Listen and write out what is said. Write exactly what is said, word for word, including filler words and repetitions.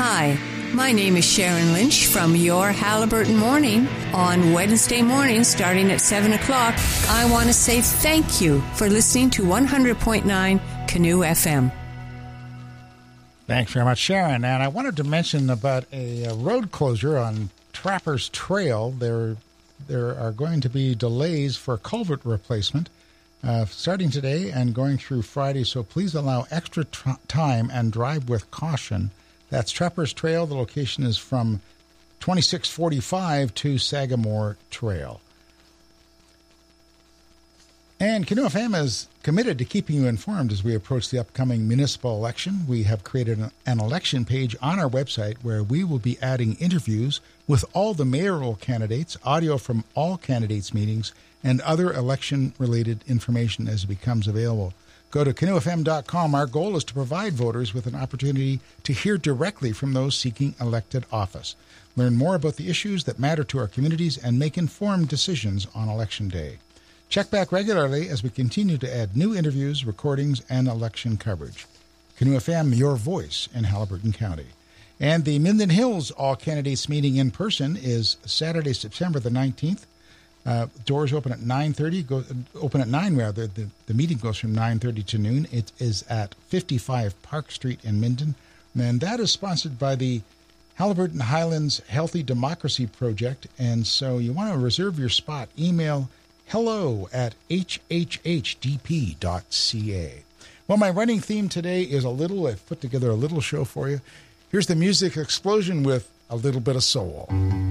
Hi, my name is Sharon Lynch from Your Halliburton Morning. On Wednesday morning, starting at seven o'clock, I want to say thank you for listening to one hundred point nine Canoe F M. Thanks very much, Sharon. And I wanted to mention about a, a road closure on Trappers Trail. There, there are going to be delays for culvert replacement uh, starting today and going through Friday, so please allow extra tr- time and drive with caution. That's Trappers Trail. The location is from twenty-six forty-five to Sagamore Trail. And Canoe F M is committed to keeping you informed as we approach the upcoming municipal election. We have created an, an election page on our website where we will be adding interviews with all the mayoral candidates, audio from all candidates' meetings, and other election-related information as it becomes available. Go to canoe f m dot com. Our goal is to provide voters with an opportunity to hear directly from those seeking elected office. Learn more about the issues that matter to our communities and make informed decisions on Election Day. Check back regularly as we continue to add new interviews, recordings, and election coverage. Canoe F M, your voice in Haliburton County. And the Minden Hills All Candidates meeting in person is Saturday, September the nineteenth. Uh, doors open at nine thirty. Go, open at nine, rather. The, the meeting goes from nine thirty to noon. It is at fifty-five Park Street in Minden. And that is sponsored by the Haliburton Highlands Healthy Democracy Project. And so you want to reserve your spot. Email hello at h h h d p dot c a. Well, my running theme today is a little, I've put together a little show for you. Here's the music explosion with a little bit of soul.